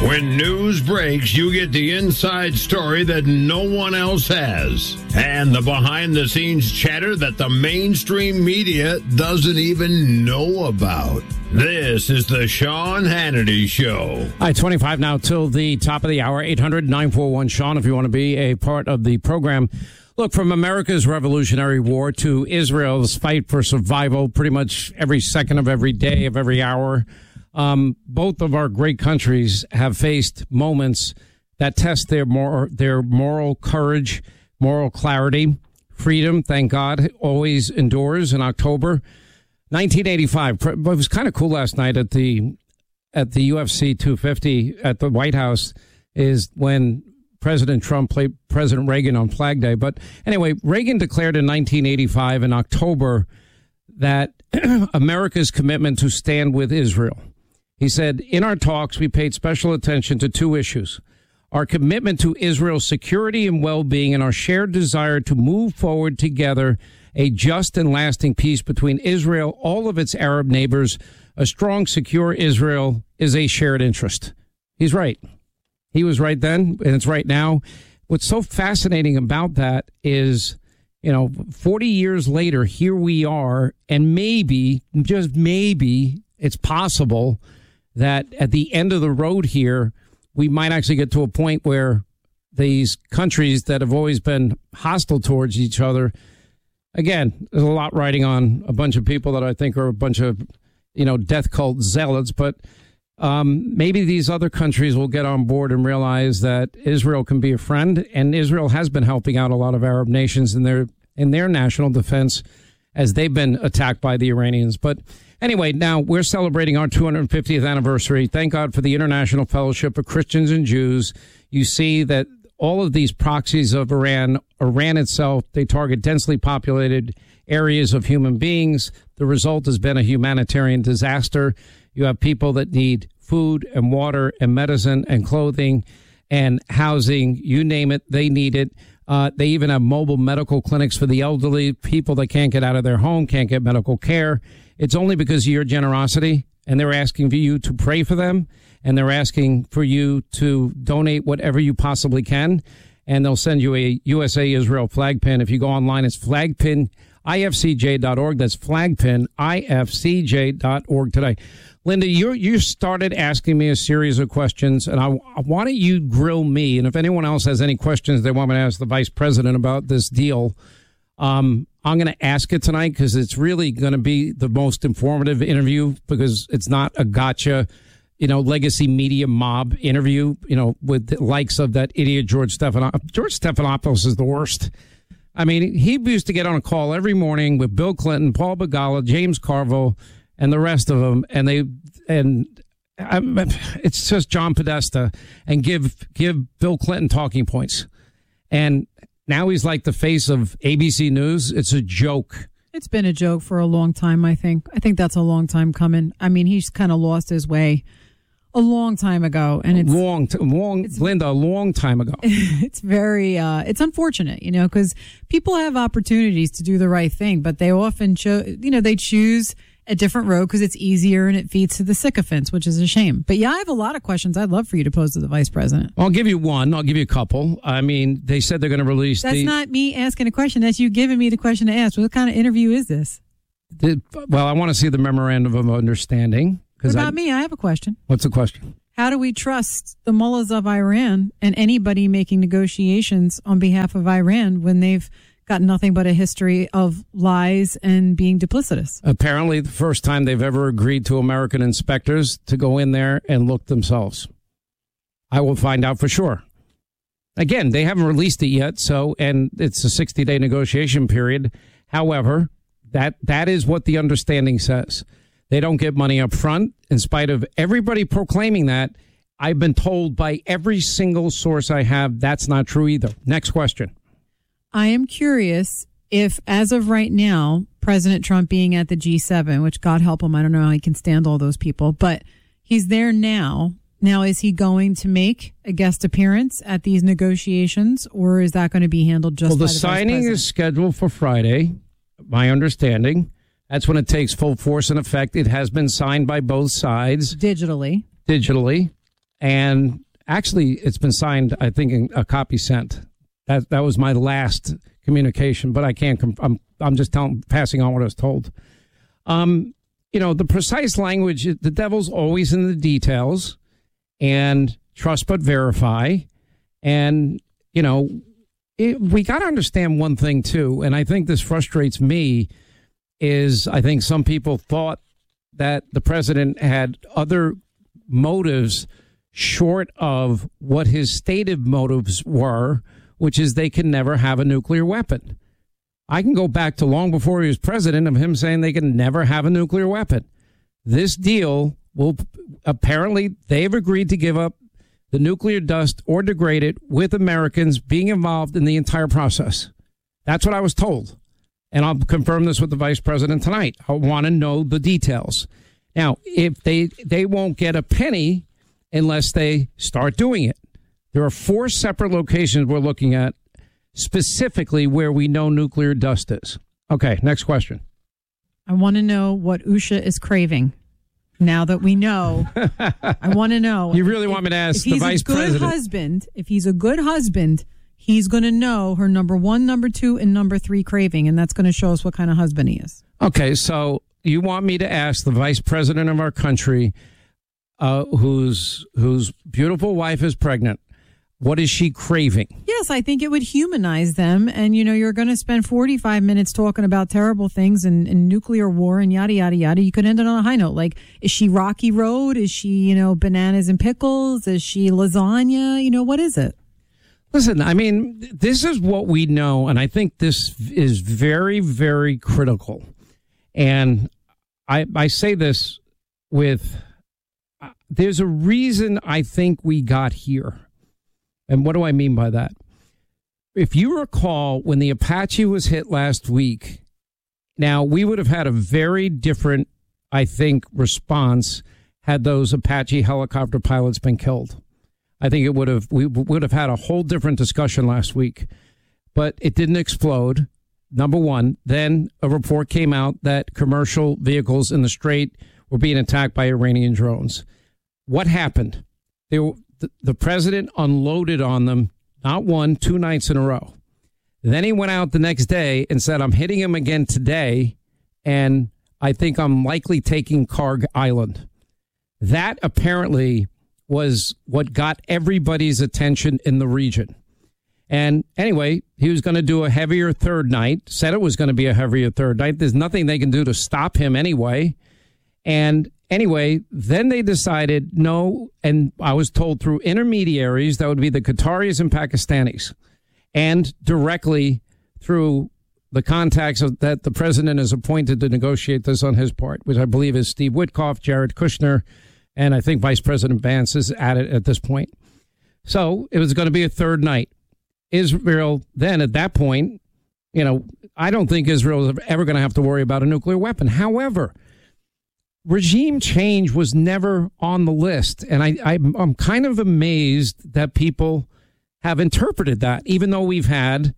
When news breaks, you get the inside story that no one else has. And the behind-the-scenes chatter that the mainstream media doesn't even know about. This is the Sean Hannity Show. All right, 25 now till the top of the hour. 800-941-SEAN if you want to be a part of the program. Look, from America's Revolutionary War to Israel's fight for survival pretty much every second of every day of every hour, both of our great countries have faced moments that test their moral courage, moral clarity. Freedom, thank God, always endures. In October 1985, it was kind of cool last night at the UFC 250 at the White House is when President Trump played President Reagan on Flag Day. But anyway, Reagan declared in 1985 in October that America's commitment to stand with Israel. He said, in our talks, we paid special attention to two issues: our commitment to Israel's security and well-being and our shared desire to move forward together a just and lasting peace between Israel, all of its Arab neighbors. A strong, secure Israel is a shared interest. He's right. He was right then, and it's right now. What's so fascinating about that is, 40 years later, here we are, and maybe, just maybe, it's possible that at the end of the road here, we might actually get to a point where these countries that have always been hostile towards each other, again, there's a lot riding on a bunch of people that I think are a bunch of, death cult zealots, but maybe these other countries will get on board and realize that Israel can be a friend, and Israel has been helping out a lot of Arab nations in their national defense as they've been attacked by the Iranians. But anyway, now we're celebrating our 250th anniversary. Thank God for the International Fellowship of Christians and Jews. You see that all of these proxies of Iran itself, they target densely populated areas of human beings. The result has been a humanitarian disaster. You have people that need food and water and medicine and clothing and housing. You name it, they need it. They even have mobile medical clinics for the elderly, people that can't get out of their home, can't get medical care. It's only because of your generosity, and they're asking for you to pray for them, and they're asking for you to donate whatever you possibly can, and they'll send you a USA Israel flag pin. If you go online, it's flagpinifcj.org. That's flagpinifcj.org today. Linda, you started asking me a series of questions, and why don't you grill me? And if anyone else has any questions they want me to ask the vice president about this deal, I'm going to ask it tonight because it's really going to be the most informative interview because it's not a gotcha, legacy media mob interview, with the likes of that idiot George Stephanopoulos. George Stephanopoulos is the worst. I mean, he used to get on a call every morning with Bill Clinton, Paul Begala, James Carville, and the rest of them, it's just John Podesta, and give Bill Clinton talking points. And now he's like the face of ABC News. It's a joke. It's been a joke for a long time, I think. I think that's a long time coming. I mean, he's kind of lost his way a long time ago. And it's Linda, a long time ago. It's very, it's unfortunate, because people have opportunities to do the right thing, but they often they choose a different road because it's easier and it feeds to the sycophants, which is a shame. But yeah, I have a lot of questions I'd love for you to pose to the vice president. I'll give you one. I'll give you a couple. I mean, they said they're going to release That's not me asking a question. That's you giving me the question to ask. What kind of interview is this? Well, I want to see the memorandum of understanding. What about me? I have a question. What's the question? How do we trust the mullahs of Iran and anybody making negotiations on behalf of Iran when they've got nothing but a history of lies and being duplicitous? Apparently, the first time they've ever agreed to American inspectors to go in there and look themselves. I will find out for sure. Again, they haven't released it yet, and it's a 60-day negotiation period. However, that is what the understanding says. They don't get money up front, in spite of everybody proclaiming that. I've been told by every single source I have that's not true either. Next question. I am curious if, as of right now, President Trump being at the G7, which God help him, I don't know how he can stand all those people, but he's there now. Now, is he going to make a guest appearance at these negotiations, or is that going to be handled just by the vice president? Signing is scheduled for Friday, my understanding. That's when it takes full force and effect. It has been signed by both sides. Digitally. And actually, it's been signed, I think, a copy sent. That was my last communication, but I can't. I'm just passing on what I was told. The precise language, the devil's always in the details, and trust but verify. And, we got to understand one thing, too, and I think this frustrates me, is I think some people thought that the president had other motives short of what his stated motives were, which is they can never have a nuclear weapon. I can go back to long before he was president of him saying they can never have a nuclear weapon. This deal will apparently they've agreed to give up the nuclear dust or degrade it with Americans being involved in the entire process. That's what I was told. And I'll confirm this with the vice president tonight. I want to know the details. Now, if they won't get a penny unless they start doing it. There are 4 separate locations we're looking at specifically where we know nuclear dust is. Okay, next question. I want to know what Usha is craving. Now that we know, I want to know. You really want me to ask the vice president? If he's a good husband, he's going to know her number 1, number 2, and number 3 craving, and that's going to show us what kind of husband he is. Okay, so you want me to ask the vice president of our country, whose beautiful wife is pregnant, what is she craving? Yes, I think it would humanize them. And, you're going to spend 45 minutes talking about terrible things and nuclear war and yada, yada, yada. You could end it on a high note. Like, is she Rocky Road? Is she, bananas and pickles? Is she lasagna? What is it? Listen, I mean, this is what we know. And I think this is very, very critical. And I say this with, there's a reason I think we got here. And what do I mean by that? If you recall, when the Apache was hit last week, now we would have had a very different, I think, response had those Apache helicopter pilots been killed. I think we would have had a whole different discussion last week. But it didn't explode, number one. Then a report came out that commercial vehicles in the Strait were being attacked by Iranian drones. What happened? The president unloaded on them, not 1, 2 nights in a row. Then he went out the next day and said, I'm hitting him again today, and I think I'm likely taking Karg Island. That apparently was what got everybody's attention in the region. And anyway, he was going to do a heavier third night, said it was going to be a heavier third night. There's nothing they can do to stop him anyway. And anyway, then they decided no, and I was told through intermediaries, that would be the Qataris and Pakistanis, and directly through the contacts that the president has appointed to negotiate this on his part, which I believe is Steve Witkoff, Jared Kushner, and I think Vice President Vance is at it at this point. So it was going to be a third night. Israel then at that point, I don't think Israel is ever going to have to worry about a nuclear weapon. However, regime change was never on the list. And I'm kind of amazed that people have interpreted that, even though we've had,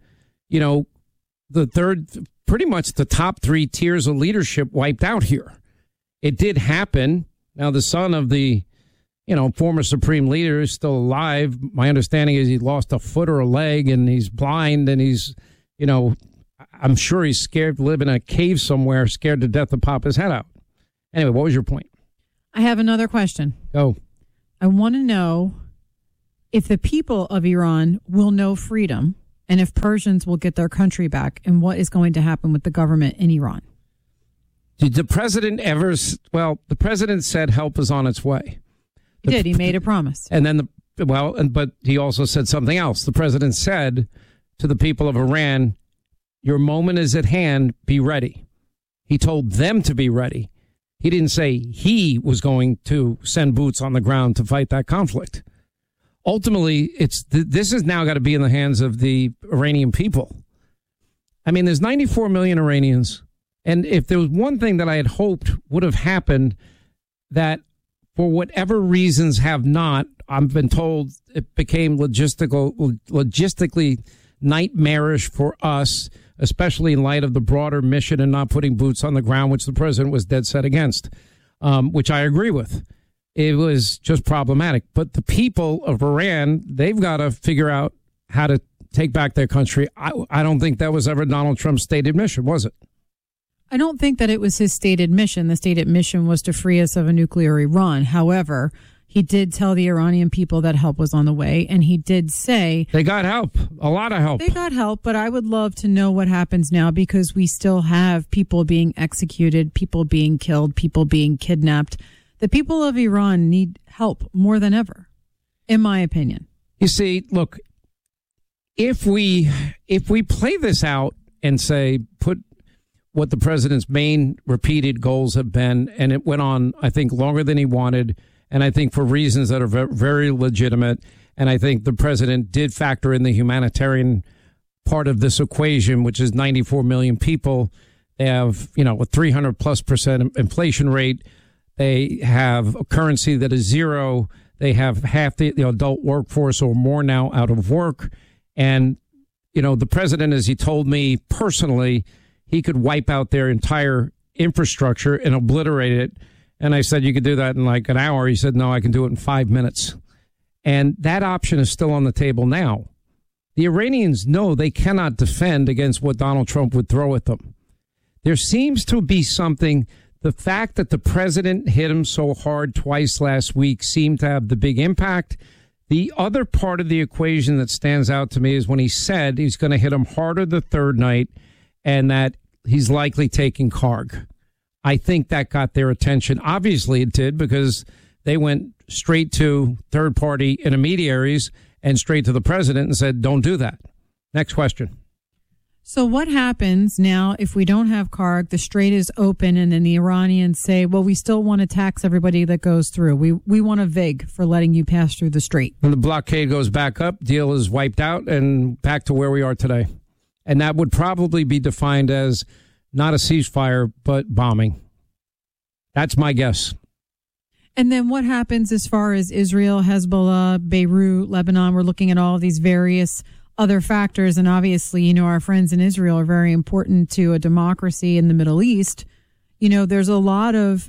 pretty much the top 3 tiers of leadership wiped out here. It did happen. Now, the son of the, former supreme leader is still alive. My understanding is he lost a foot or a leg and he's blind and he's, I'm sure he's scared to live in a cave somewhere, scared to death to pop his head out. Anyway, what was your point? I have another question. Go. I want to know if the people of Iran will know freedom and if Persians will get their country back and what is going to happen with the government in Iran. Did the president the president said help is on its way. He did. He made a promise. And then, but he also said something else. The president said to the people of Iran, your moment is at hand, be ready. He told them to be ready. He didn't say he was going to send boots on the ground to fight that conflict. Ultimately, this has now got to be in the hands of the Iranian people. I mean, there's 94 million Iranians. And if there was one thing that I had hoped would have happened that for whatever reasons have not, I've been told it became logistically nightmarish for us, especially in light of the broader mission and not putting boots on the ground, which the president was dead set against, which I agree with. it was just problematic. But the people of Iran, they've got to figure out how to take back their country. I don't think that was ever Donald Trump's stated mission, was it? I don't think that it was his stated mission. The stated mission was to free us of a nuclear Iran. However, he did tell the Iranian people that help was on the way, and he did say... They got help, a lot of help. They got help, but I would love to know what happens now, because we still have people being executed, people being killed, people being kidnapped. The people of Iran need help more than ever, in my opinion. You see, look, if we play this out and say, put what the president's main repeated goals have been, and it went on, I think, longer than he wanted, and I think for reasons that are very legitimate, and I think the president did factor in the humanitarian part of this equation, which is 94 million people. They have, a 300+% inflation rate. They have a currency that is zero. They have half the adult workforce or more now out of work. And, the president, as he told me personally, he could wipe out their entire infrastructure and obliterate it. And I said, you could do that in like an hour. He said, no, I can do it in 5 minutes. And that option is still on the table now. The Iranians know they cannot defend against what Donald Trump would throw at them. There seems to be something, the fact that the president hit him so hard twice last week seemed to have the big impact. The other part of the equation that stands out to me is when he said he's going to hit him harder the third night and that he's likely taking Karg. I think that got their attention. Obviously it did, because they went straight to third-party intermediaries and straight to the president and said, don't do that. Next question. So what happens now if we don't have Karg, the strait is open, and then the Iranians say, well, we still want to tax everybody that goes through. We want a VIG for letting you pass through the strait. When the blockade goes back up, deal is wiped out and back to where we are today. And that would probably be defined as not a ceasefire, but bombing. That's my guess. And then what happens as far as Israel, Hezbollah, Beirut, Lebanon? We're looking at all of these various other factors. And obviously, our friends in Israel are very important to a democracy in the Middle East. There's a lot of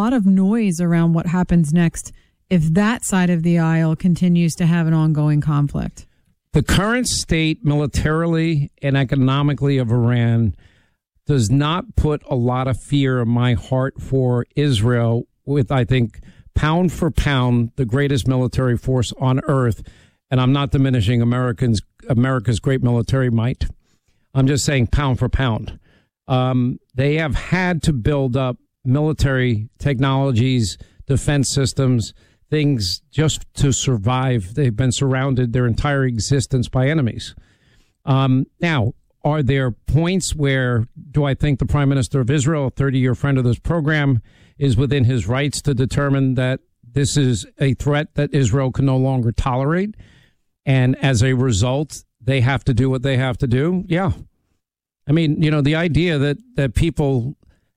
noise around what happens next if that side of the aisle continues to have an ongoing conflict. The current state militarily and economically of Iran does not put a lot of fear in my heart for Israel, with, I think, pound for pound, the greatest military force on earth. And I'm not diminishing America's great military might. I'm just saying pound for pound. They have had to build up military technologies, defense systems, things just to survive. They've been surrounded their entire existence by enemies. Now, are there points where do I think the Prime Minister of Israel, a 30-year friend of this program, is within his rights to determine that this is a threat that Israel can no longer tolerate? And as a result, they have to do what they have to do? Yeah. I mean, the idea that people,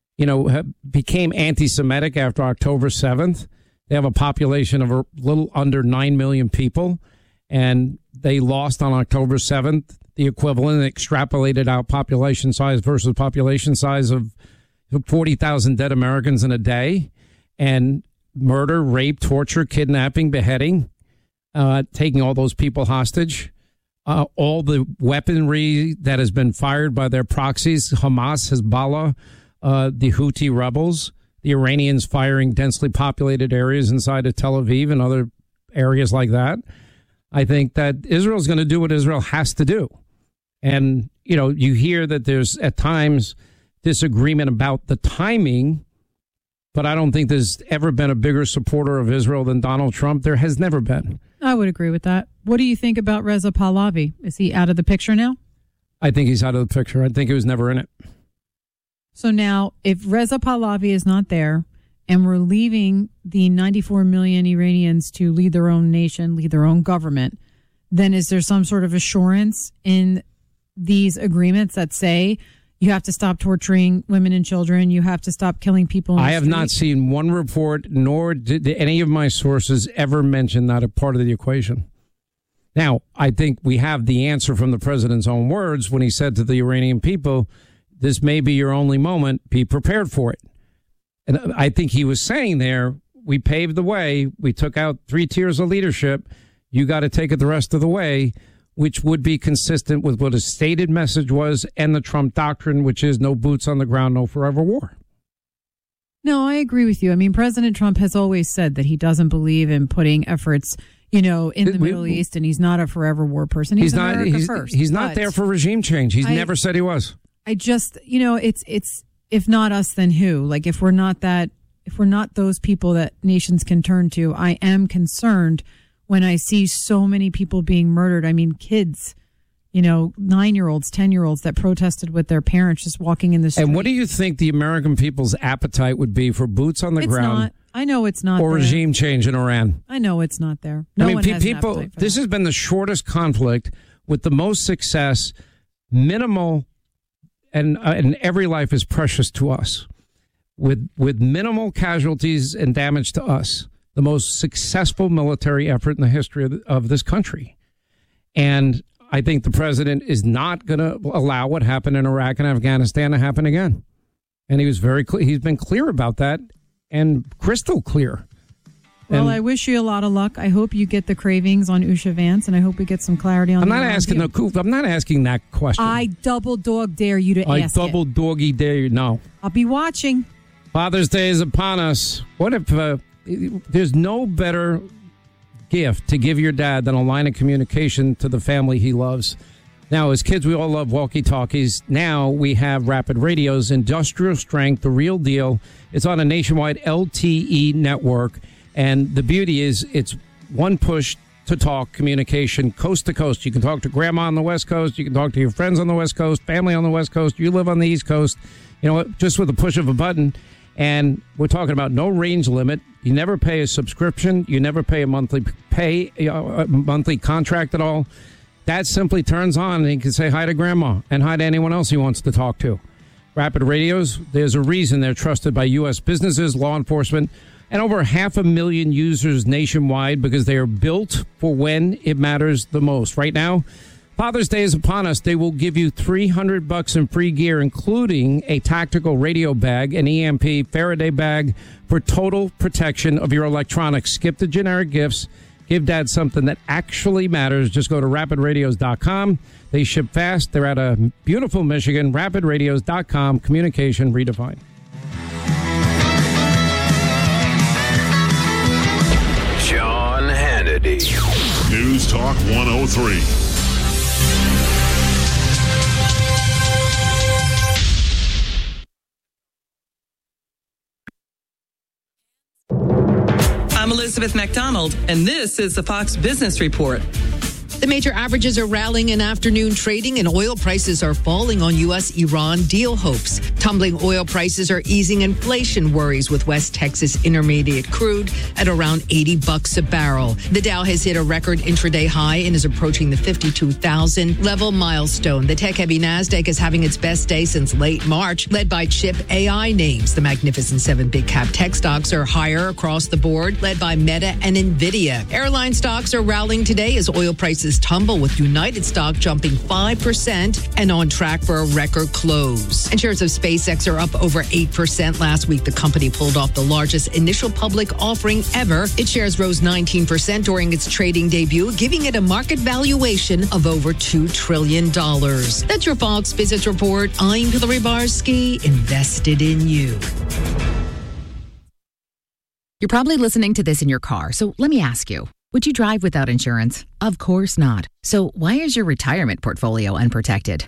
became anti-Semitic after October 7th. They have a population of a little under 9 million people, and they lost on October 7th the equivalent, extrapolated out population size versus population size of 40,000 dead Americans in a day, and murder, rape, torture, kidnapping, beheading, taking all those people hostage, all the weaponry that has been fired by their proxies, Hamas, Hezbollah, the Houthi rebels, the Iranians firing densely populated areas inside of Tel Aviv and other areas like that. I think that Israel's going to do what Israel has to do. And, you hear that there's at times disagreement about the timing, but I don't think there's ever been a bigger supporter of Israel than Donald Trump. There has never been. I would agree with that. What do you think about Reza Pahlavi? Is he out of the picture now? I think he's out of the picture. I think he was never in it. So now, if Reza Pahlavi is not there, and we're leaving the 94 million Iranians to lead their own nation, lead their own government, then is there some sort of assurance in these agreements that say you have to stop torturing women and children, you have to stop killing people in the I have not seen one report, nor did any of my sources ever mention that a part of the equation. Now, I think we have the answer from the president's own words when he said to the Iranian people, this may be your only moment, be prepared for it. And I think he was saying there, we paved the way. We took out 3 tiers of leadership. You got to take it the rest of the way, which would be consistent with what his stated message was and the Trump doctrine, which is no boots on the ground, no forever war. No, I agree with you. I mean, President Trump has always said that he doesn't believe in putting efforts, in the Middle East, and he's not a forever war person. He's not. America first. He's not there for regime change. He's never said he was. I just, it's if not us, then who? Like, if we're not those people that nations can turn to, I am concerned when I see so many people being murdered. I mean, kids, 9-year-olds, 10-year-olds that protested with their parents just walking in the street. And what do you think the American people's appetite would be for boots on the ground? Not. I know it's not or there. regime change in Iran. I know it's not there. No one has people. An appetite for this that. has been the shortest conflict with the most success, minimal, and every life is precious to us, with minimal casualties and damage to us. The most successful military effort in the history of this country, and I think the president is not going to allow what happened in Iraq and Afghanistan to happen again. And he was very clear. He's been clear about that and crystal clear. Well, I wish you a lot of luck. I hope you get the cravings on Usha Vance, and I hope we get some clarity on. I'm not asking that question. I double dog dare you to ask. I double doggy dare you. No, I'll be watching. Father's Day is upon us. What if there's no better gift to give your dad than a line of communication to the family he loves? Now, as kids, we all love walkie-talkies. Now we have Rapid Radios, industrial strength, the real deal. It's on a nationwide LTE network. And the beauty is it's one push to talk communication coast to coast. You can talk to grandma on the West Coast. You can talk to your friends on the West Coast, family on the West Coast. You live on the East Coast, just with a push of a button. And we're talking about no range limit. You never pay a subscription. You never pay a monthly contract at all. That simply turns on and you can say hi to grandma and hi to anyone else he wants to talk to. Rapid Radios, there's a reason they're trusted by U.S. businesses, law enforcement, and over 500,000 users nationwide because they are built for when it matters the most. Right now, Father's Day is upon us. They will give you $300 in free gear, including a tactical radio bag, an EMP Faraday bag for total protection of your electronics. Skip the generic gifts. Give Dad something that actually matters. Just go to rapidradios.com. They ship fast. They're out of beautiful Michigan. Rapidradios.com. Communication redefined. Sean Hannity. News Talk 103. I'm Elizabeth McDonald, and this is the Fox Business Report. The major averages are rallying in afternoon trading, and oil prices are falling on U.S.-Iran deal hopes. Tumbling oil prices are easing inflation worries, with West Texas Intermediate crude at around $80 a barrel. The Dow has hit a record intraday high and is approaching the 52,000 level milestone. The tech-heavy NASDAQ is having its best day since late March, led by chip AI names. The Magnificent Seven big-cap tech stocks are higher across the board, led by Meta and NVIDIA. Airline stocks are rallying today as oil prices tumble, with United stock jumping 5% and on track for a record close. And shares of SpaceX are up over 8%. Last week, the company pulled off the largest initial public offering ever. Its shares rose 19% during its trading debut, giving it a market valuation of over $2 trillion. That's your Fox Business Report. I'm Hillary Barsky, invested in you. You're probably listening to this in your car, so let me ask you. Would you drive without insurance? Of course not. So why is your retirement portfolio unprotected?